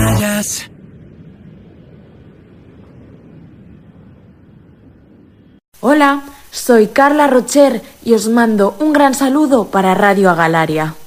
rayas. Hola, soy Carla Rocher y os mando un gran saludo para Radio Agalaria.